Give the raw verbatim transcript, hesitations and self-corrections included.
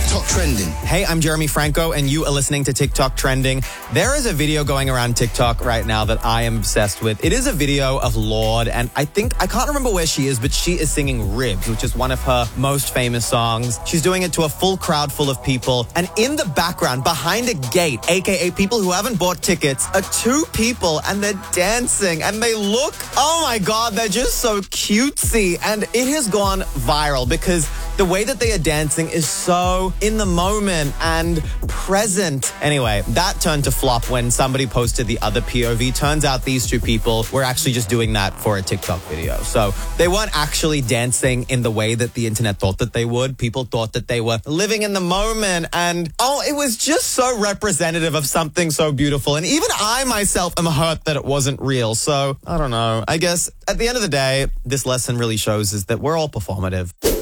TikTok Trending. Hey, I'm Jeremy Franco, and you are listening to TikTok Trending. There is a video going around TikTok right now that I am obsessed with. It is a video of Lorde, and I think, I can't remember where she is, but she is singing Ribs, which is one of her most famous songs. She's doing it to a full crowd full of people, and in the background, behind a gate, aka people who haven't bought tickets, are two people, and they're dancing, and they look, oh my God, they're just so cutesy, and it has gone viral because the way that they are dancing is so in the moment and present. Anyway, that turned to flop when somebody posted the other P O V. Turns out these two people were actually just doing that for a TikTok video. So they weren't actually dancing in the way that the internet thought that they would. People thought that they were living in the moment, and oh, it was just so representative of something so beautiful. And even I myself am hurt that it wasn't real. So I don't know. I guess at the end of the day, this lesson really shows is that we're all performative.